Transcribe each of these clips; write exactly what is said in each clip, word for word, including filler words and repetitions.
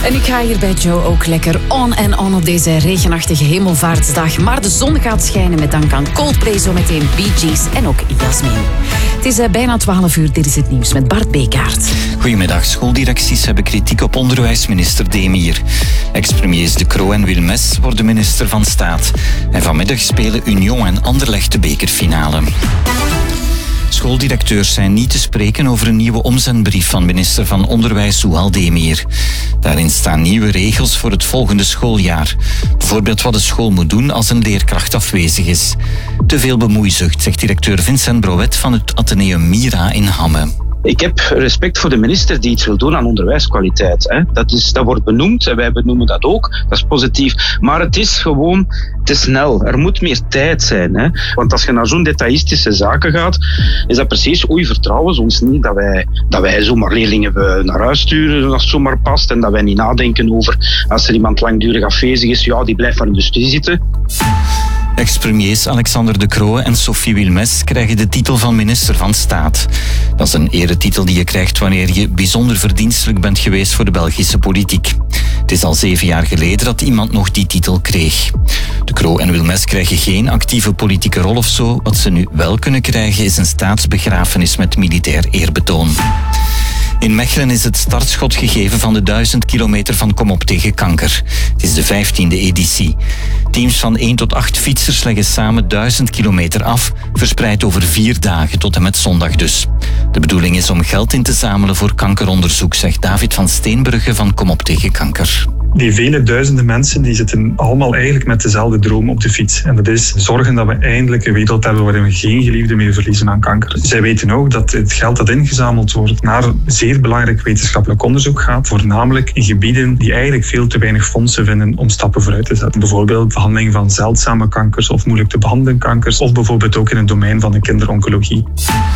En ik ga hier bij Joe ook lekker on en on op deze regenachtige hemelvaartsdag. Maar de zon gaat schijnen met dank aan Coldplay, zometeen Bee Gees en ook Jasmin. Het is uh, bijna twaalf uur, dit is het nieuws met Bart Bekaert. Goedemiddag. Schooldirecties hebben kritiek op onderwijsminister Demir. Ex-premiers De Croo en Wilmes worden minister van Staat. En vanmiddag spelen Union en Anderlecht de bekerfinale. Schooldirecteurs zijn niet te spreken over een nieuwe omzendbrief van minister van Onderwijs Zouhal Demir. Daarin staan nieuwe regels voor het volgende schooljaar. Bijvoorbeeld wat de school moet doen als een leerkracht afwezig is. Te veel bemoeizucht, zegt directeur Vincent Brouet van het Atheneum Mira in Hamme. Ik heb respect voor de minister die iets wil doen aan onderwijskwaliteit. Hè. Dat, is, dat wordt benoemd en wij benoemen dat ook. Dat is positief. Maar het is gewoon te snel. Er moet meer tijd zijn. Hè. Want als je naar zo'n detaïstische zaken gaat, is dat precies, oei, vertrouwen ze ons niet dat wij, dat wij zomaar leerlingen naar huis sturen als het zomaar past en dat wij niet nadenken over als er iemand langdurig afwezig is, ja, die blijft maar in de studie zitten. Ex-premiers Alexander De Croo en Sophie Wilmes krijgen de titel van minister van Staat. Dat is een eretitel die je krijgt wanneer je bijzonder verdienstelijk bent geweest voor de Belgische politiek. Het is al zeven jaar geleden dat iemand nog die titel kreeg. De Croo en Wilmes krijgen geen actieve politieke rol of zo. Wat ze nu wel kunnen krijgen is een staatsbegrafenis met militair eerbetoon. In Mechelen is het startschot gegeven van de duizend kilometer van Kom op tegen kanker. Het is de vijftiende editie. Teams van één tot acht fietsers leggen samen duizend kilometer af, verspreid over vier dagen tot en met zondag dus. De bedoeling is om geld in te zamelen voor kankeronderzoek, zegt David van Steenbrugge van Kom op tegen kanker. Die vele duizenden mensen die zitten allemaal eigenlijk met dezelfde droom op de fiets. En dat is zorgen dat we eindelijk een wereld hebben waarin we geen geliefden meer verliezen aan kanker. Zij weten ook dat het geld dat ingezameld wordt naar zeer belangrijk wetenschappelijk onderzoek gaat. Voornamelijk in gebieden die eigenlijk veel te weinig fondsen vinden om stappen vooruit te zetten. Bijvoorbeeld behandeling van zeldzame kankers of moeilijk te behandelen kankers. Of bijvoorbeeld ook in het domein van de kinderoncologie.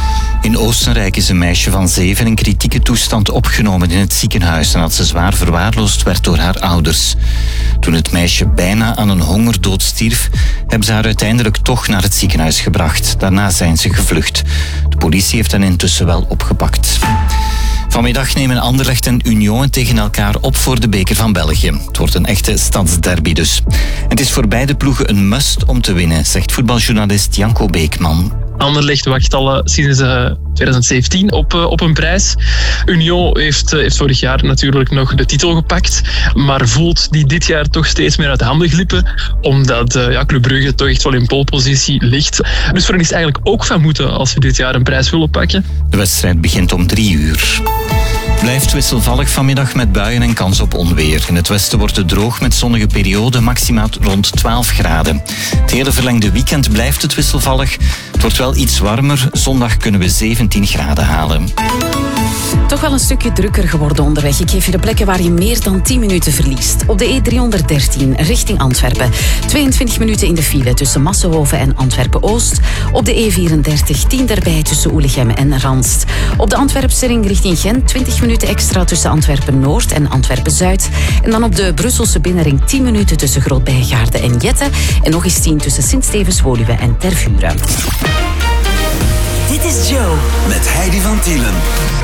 In Oostenrijk is een meisje van zeven in kritieke toestand opgenomen in het ziekenhuis nadat ze zwaar verwaarloosd werd door haar ouders. Toen het meisje bijna aan een hongerdood stierf, hebben ze haar uiteindelijk toch naar het ziekenhuis gebracht. Daarna zijn ze gevlucht. De politie heeft hen intussen wel opgepakt. Vanmiddag nemen Anderlecht en Union tegen elkaar op voor de beker van België. Het wordt een echte stadsderby dus. Het is voor beide ploegen een must om te winnen, zegt voetbaljournalist Janko Beekman. Anderlecht wacht al sinds uh, twintig zeventien op, uh, op een prijs. Union heeft, uh, heeft vorig jaar natuurlijk nog de titel gepakt, maar voelt die dit jaar toch steeds meer uit de handen glippen, omdat uh, ja, Club Brugge toch echt wel in polepositie ligt. Dus voor hen is eigenlijk ook van moeten als we dit jaar een prijs willen pakken. De wedstrijd begint om drie uur. Blijft wisselvallig vanmiddag met buien en kans op onweer. In het westen wordt het droog met zonnige perioden, maximaal rond twaalf graden. Het hele verlengde weekend blijft het wisselvallig. Het wordt wel iets warmer. Zondag kunnen we zeventien graden halen. Toch wel een stukje drukker geworden onderweg. Ik geef je de plekken waar je meer dan tien minuten verliest. Op de E driehonderddertien richting Antwerpen. tweeëntwintig minuten in de file tussen Massenhoven en Antwerpen-Oost. Op de E vierendertig tien erbij tussen Oelichem en Ranst. Op de Antwerpse ring richting Gent twintig minuten extra tussen Antwerpen-Noord en Antwerpen-Zuid. En dan op de Brusselse binnenring tien minuten tussen Groot-Bijgaarde en Jette. En nog eens tien tussen Sint-Stevens-Woluwe en Tervuren. Dit is Joe. Met Heidi van Tielen.